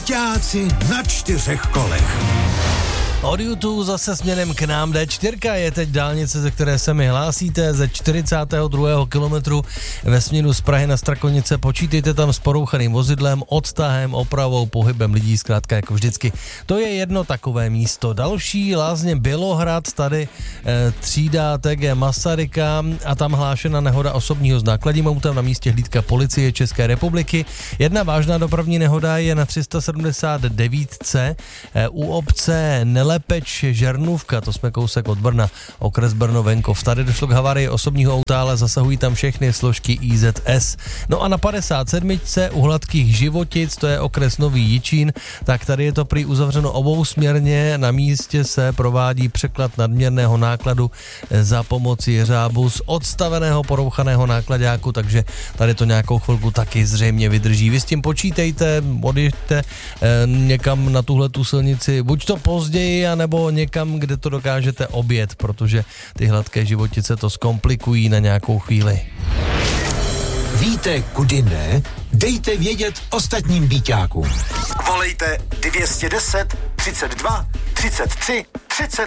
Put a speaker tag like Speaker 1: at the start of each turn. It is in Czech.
Speaker 1: Byťáci na 4 kolech.
Speaker 2: Od YouTube zase směrem k nám. D4 je teď dálnice, ze které se mi hlásíte, ze 42. kilometru ve směru z Prahy na Strakonice. Počítejte tam s porouchaným vozidlem, odtahem, opravou, pohybem lidí, zkrátka jako vždycky. To je jedno takové místo. Další Lázně Bělohrad, tady třída TG Masaryka a tam hlášena nehoda osobního s nákladním autem, na místě hlídka policie České republiky. Jedna vážná dopravní nehoda je na 379 u obce Nelepeč Žernůvka, to jsme kousek od Brna, okres Brno venkov. Tady došlo k havárii osobního auta, ale zasahují tam všechny složky IZS. No a na 57. u Hladkých Životic, to je okres Nový Jičín, tak tady je to prý uzavřeno obousměrně, na místě se provádí překlad nadměrného nákladu za pomoci jeřábu z odstaveného porouchaného nákladáku, takže tady to nějakou chvilku taky zřejmě vydrží. Vy s tím počítejte, odjeďte někam na tuhletu silnici, buď to později, anebo někam, kde to dokážete objet, protože ty Hladké Životice to zkomplikují na nějakou chvíli.
Speaker 1: Víte, kudy ne? Dejte vědět ostatním byťákům. Volejte 210 32 33 33.